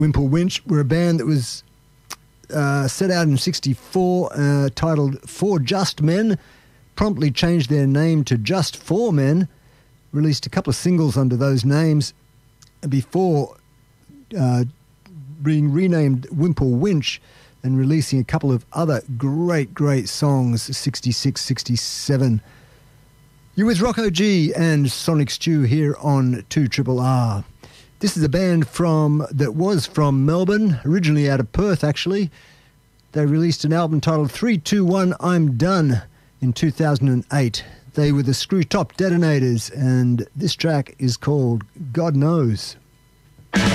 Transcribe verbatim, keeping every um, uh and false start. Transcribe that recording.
Wimple Winch were a band that was uh, set out in sixty-four, uh, titled For Just Men, promptly changed their name to Just For Men, released a couple of singles under those names before uh, being renamed Wimple Winch and releasing a couple of other great, great songs, sixty-six, sixty-seven. You with Rocco G and Sonic Stew here on two R R R. This is a band from that was from Melbourne, originally out of Perth actually. They released an album titled three two one I'm Done in two thousand eight. They were the Screw Top Detonators, and this track is called God Knows.